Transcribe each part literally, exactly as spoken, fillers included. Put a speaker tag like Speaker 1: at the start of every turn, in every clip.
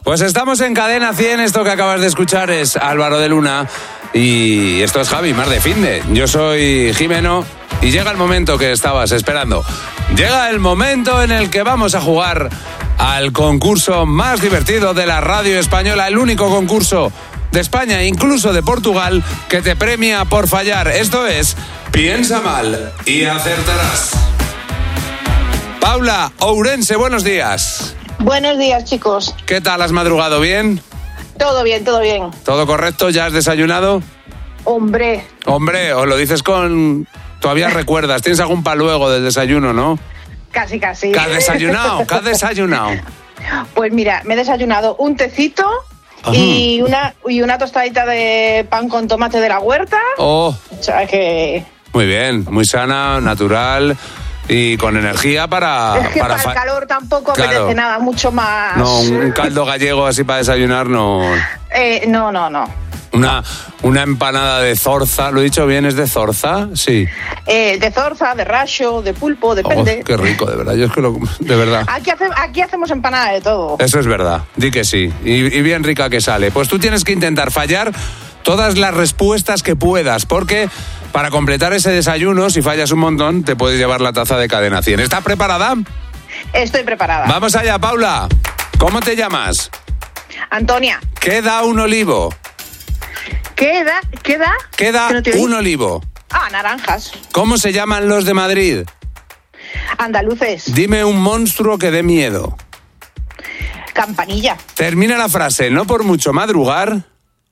Speaker 1: Pues estamos en Cadena cien, esto que acabas de escuchar es Álvaro de Luna y esto es Javi, Mar de Finde. Yo soy Jimeno y llega el momento que estabas esperando. Llega el momento en el que vamos a jugar al concurso más divertido de la radio española, el único concurso de España e incluso de Portugal que te premia por fallar. Esto es Piensa mal y acertarás. Paula, Ourense, buenos días.
Speaker 2: Buenos días, chicos.
Speaker 1: ¿Qué tal? ¿Has madrugado bien?
Speaker 2: Todo bien, todo bien.
Speaker 1: ¿Todo correcto? ¿Ya has desayunado?
Speaker 2: Hombre.
Speaker 1: Hombre, os lo dices con... Todavía recuerdas, tienes algún paluego del desayuno, ¿no?
Speaker 2: Casi, casi.
Speaker 1: ¿Qué has desayunado? ¿Qué has desayunado?
Speaker 2: Pues mira, me he desayunado un tecito y una, y una tostadita de pan con tomate de la huerta.
Speaker 1: Oh.
Speaker 2: O sea que...
Speaker 1: Muy bien, muy sana, natural... Y con energía para...
Speaker 2: Es que
Speaker 1: para,
Speaker 2: para
Speaker 1: fa-
Speaker 2: el calor tampoco
Speaker 1: Claro.
Speaker 2: apetece nada, mucho más...
Speaker 1: No, un caldo gallego así para desayunar no...
Speaker 2: Eh, no, no, no.
Speaker 1: Una, una empanada de zorza, ¿lo he dicho bien? ¿Es de zorza? Sí.
Speaker 2: Eh, de zorza, de racho, de pulpo, depende.
Speaker 1: Oh, qué rico, de verdad. Yo es que lo... De verdad.
Speaker 2: Aquí, hace, aquí hacemos empanada de todo.
Speaker 1: Eso es verdad. Di que sí. Y, y bien rica que sale. Pues tú tienes que intentar fallar todas las respuestas que puedas, porque para completar ese desayuno, si fallas un montón, te puedes llevar la taza de Cadena cien. ¿Estás preparada?
Speaker 2: Estoy preparada.
Speaker 1: Vamos allá, Paula. ¿Cómo te llamas?
Speaker 2: Antonia,
Speaker 1: ¿Qué da un olivo?
Speaker 2: ¿qué da? ¿Qué da?
Speaker 1: ¿Qué da
Speaker 2: ¿Que no te oí?
Speaker 1: un olivo?
Speaker 2: Ah, naranjas.
Speaker 1: ¿Cómo se llaman los de Madrid?
Speaker 2: Andaluces.
Speaker 1: Dime un monstruo que dé miedo.
Speaker 2: Campanilla.
Speaker 1: Termina la frase. No por mucho madrugar.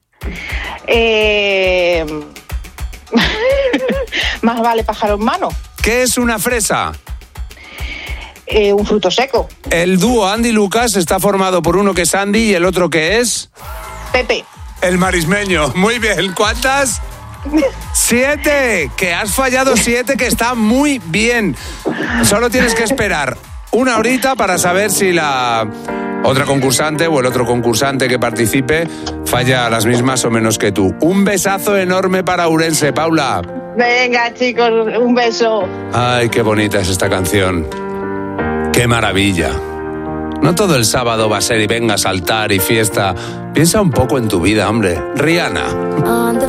Speaker 2: Eh... Más vale pájaro en mano.
Speaker 1: ¿Qué es una fresa?
Speaker 2: Eh, un fruto seco.
Speaker 1: El dúo Andy Lucas está formado por uno que es Andy y el otro que es...
Speaker 2: Pepe.
Speaker 1: El marismeño. Muy bien. ¿Cuántas? Siete. Que has fallado siete, que está muy bien. Solo tienes que esperar una horita para saber si la otra concursante o el otro concursante que participe falla las mismas o menos que tú. Un besazo enorme para Ourense, Paula.
Speaker 2: Venga, chicos, un beso.
Speaker 1: Ay, qué bonita es esta canción. Qué maravilla. No todo el sábado va a ser y venga a saltar y fiesta. Piensa un poco en tu vida, hombre. Rihanna.